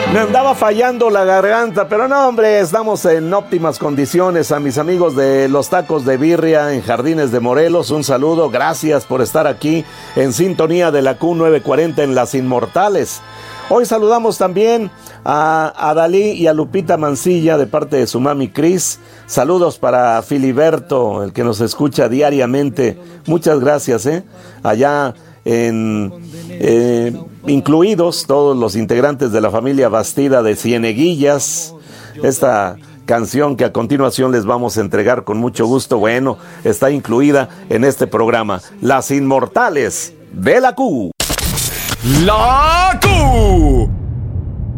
Me andaba fallando la garganta, pero no, hombre, estamos en óptimas condiciones. A mis amigos de los tacos de birria en Jardines de Morelos, un saludo, gracias por estar aquí en sintonía de la Q940 en Las Inmortales. Hoy saludamos también a Dalí y a Lupita Mancilla de parte de su mami Cris. Saludos para Filiberto, el que nos escucha diariamente. Muchas gracias, allá incluidos todos los integrantes de la familia Bastida de Cieneguillas. Esta canción que a continuación les vamos a entregar con mucho gusto, bueno, está incluida en este programa, Las Inmortales de la Q. La Q